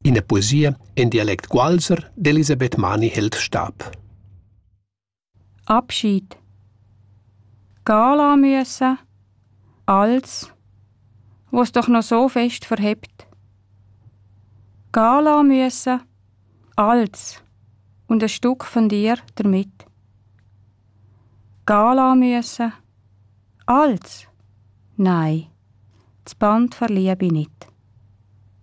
in der Poesie in Dialekt Gualser d'Elisabeth Mani hält Stab. Abschied. Gehen lassen müssen, als, was doch noch so fest verhebt. Gehen lassen müssen, als, und ein Stück von dir damit. Gehen lassen müssen, als, nein, das Band verliebe ich nicht.